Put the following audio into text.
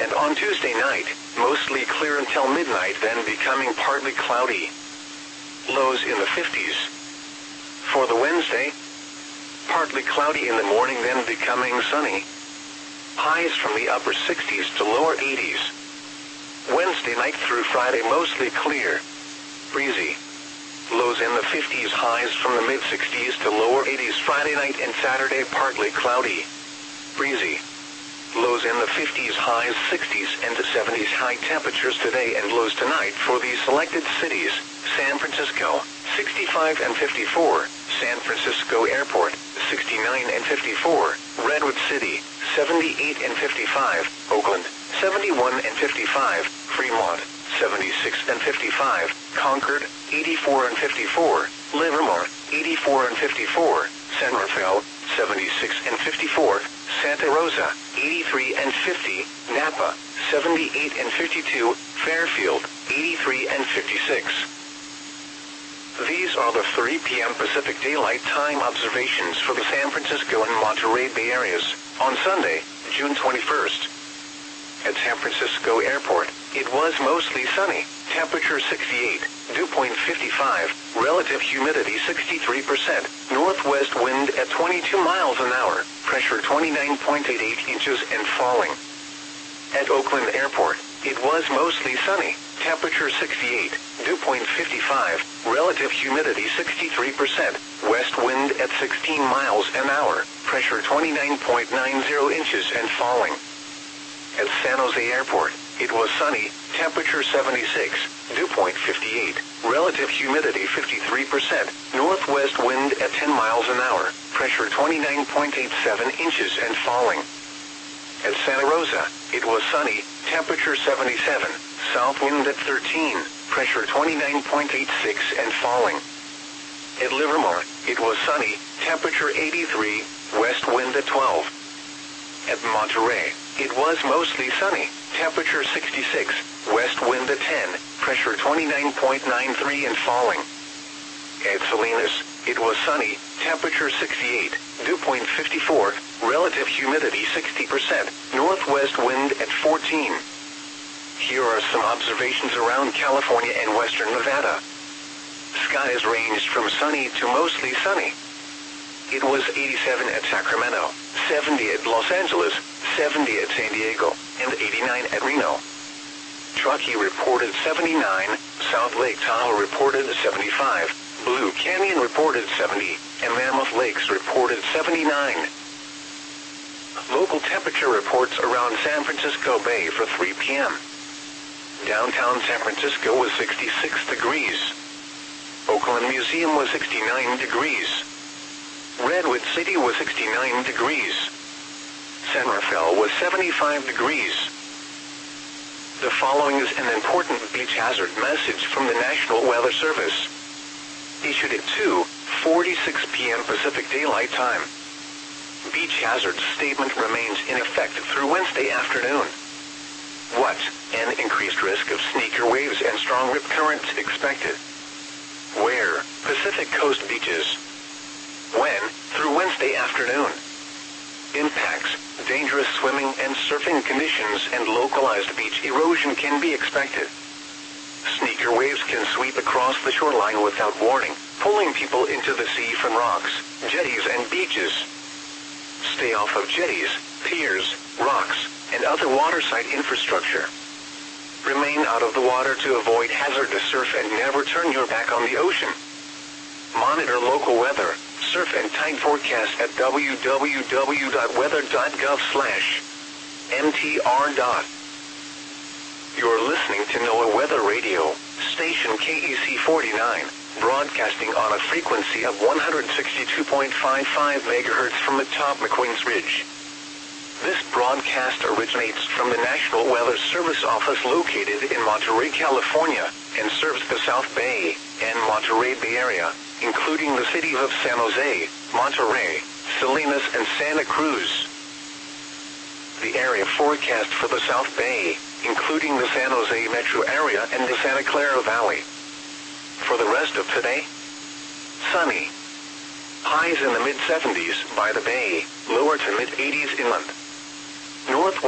And on Tuesday night, mostly clear until midnight, then becoming partly cloudy. Lows in the 50s. For the Wednesday, partly cloudy in the morning, then becoming sunny. Highs from the upper 60s to lower 80s. Wednesday night through Friday, mostly clear. Breezy. Lows in the 50s, highs from the mid-60s to lower 80s. Friday night and Saturday, partly cloudy. Breezy. Lows in the 50s, highs 60s and 70s. High temperatures today and lows tonight for the selected cities. San Francisco, 65 and 54. San Francisco Airport, 69 and 54. Redwood City, 78 and 55. Oakland, 71 and 55. Fremont, 76 and 55. Concord, 84 and 54. Livermore, 84 and 54. San Rafael, 76 and 54. Santa Rosa, 83 and 50. Napa, 78 and 52. Fairfield, 83 and 56. These are the 3 p.m. Pacific Daylight Time observations for the San Francisco and Monterey Bay areas on Sunday, June 21st. At San Francisco Airport, it was mostly sunny. Temperature 68, dew point 55, relative humidity 63%, northwest wind at 22 miles an hour, pressure 29.88 inches and falling. At Oakland Airport, it was mostly sunny. Temperature 68, dew point 55, relative humidity 63%, west wind at 16 miles an hour, pressure 29.90 inches and falling. At San Jose Airport, it was sunny, temperature 76, dew point 58, relative humidity 53%, northwest wind at 10 miles an hour, pressure 29.87 inches and falling. At Santa Rosa, it was sunny, temperature 77, south wind at 13, pressure 29.86 and falling. At Livermore, it was sunny, temperature 83, west wind at 12. At Monterey, it was mostly sunny, temperature 66, west wind at 10, pressure 29.93 and falling. At Salinas, it was sunny, temperature 68, dew point 54, relative humidity 60%, northwest wind at 14. Here are some observations around California and western Nevada. Skies ranged from sunny to mostly sunny. It was 87 at Sacramento, 70 at Los Angeles, 70 at San Diego, and 89 at Reno. Truckee reported 79, South Lake Tahoe reported 75, Blue Canyon reported 70, and Mammoth Lakes reported 79. Local temperature reports around San Francisco Bay for 3 p.m. Downtown San Francisco was 66 degrees. Oakland Museum was 69 degrees. Redwood City was 69 degrees. San Rafael was 75 degrees. The following is an important beach hazard message from the National Weather Service. Issued at 2:46 p.m. Pacific Daylight Time. Beach hazard statement remains in effect through Wednesday afternoon. What? An increased risk of sneaker waves and strong rip currents expected. Where? Pacific Coast beaches. When? Through Wednesday afternoon. Impacts, dangerous swimming and surfing conditions and localized beach erosion can be expected. Sneaker waves can sweep across the shoreline without warning, pulling people into the sea from rocks, jetties and beaches. Stay off of jetties, piers, rocks, and other waterside infrastructure. Remain out of the water to avoid hazardous surf and never turn your back on the ocean. Monitor local weather, surf and tide forecast at www.weather.gov/mtr. You're listening to NOAA Weather Radio, station KEC 49, broadcasting on a frequency of 162.55 MHz from atop McQueen's Ridge. This broadcast originates from the National Weather Service office located in Monterey, California, and serves the South Bay and Monterey Bay area, including the cities of San Jose, Monterey, Salinas, and Santa Cruz. The area forecast for the South Bay, including the San Jose metro area and the Santa Clara Valley. For the rest of today, sunny. Highs in the mid-70s by the bay, lower to mid-80s inland. Northwest